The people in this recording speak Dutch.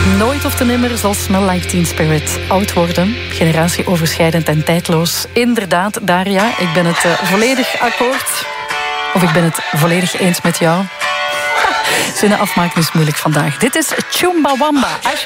Nooit of te nimmer zal Smell Like Teen Spirit oud worden. Generatieoverschrijdend en tijdloos. Inderdaad, Daria, ik ben het volledig akkoord. Of ik ben het volledig eens met jou. Zinnen afmaken is moeilijk vandaag. Dit is Chumbawamba.